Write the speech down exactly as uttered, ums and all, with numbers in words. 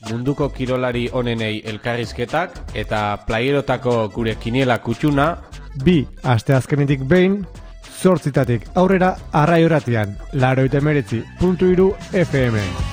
munduko kirolari onenei elkarrizketak eta playerotako gure kiniela kutxuna. Bi asteazkenetik behin, zortzitatik aurrera arrai horatian, laurogeita hemeretzi puntu hiru F M.